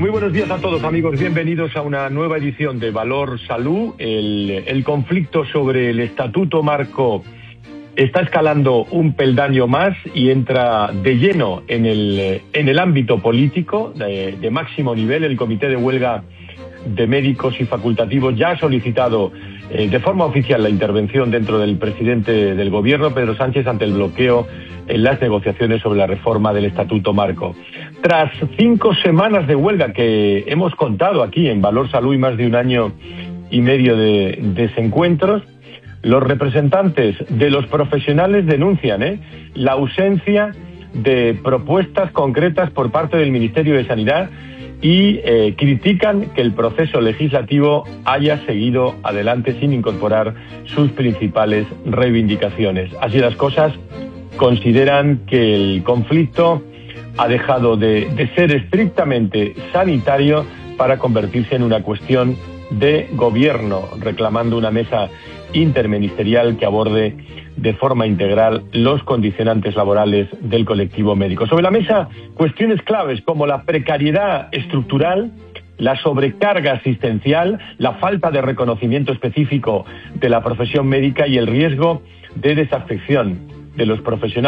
Muy buenos días a todos, amigos. Bienvenidos a una nueva edición de Valor Salud. El conflicto sobre el Estatuto Marco está escalando un peldaño más y entra de lleno en el ámbito político de máximo nivel. El Comité de Huelga de Médicos y Facultativos ya ha solicitado de forma oficial la intervención dentro del presidente del Gobierno, Pedro Sánchez, ante el bloqueo en las negociaciones sobre la reforma del Estatuto Marco. Tras 5 semanas de huelga que hemos contado aquí en Valor Salud y más de 1 año y medio de desencuentros, los representantes de los profesionales denuncian la ausencia de propuestas concretas por parte del Ministerio de Sanidad y critican que el proceso legislativo haya seguido adelante sin incorporar sus principales reivindicaciones. Así las cosas, consideran que el conflicto ha dejado de ser estrictamente sanitario para convertirse en una cuestión de gobierno, reclamando una mesa interministerial que aborde de forma integral los condicionantes laborales del colectivo médico. Sobre la mesa, cuestiones claves como la precariedad estructural, la sobrecarga asistencial, la falta de reconocimiento específico de la profesión médica y el riesgo de desafección de los profesionales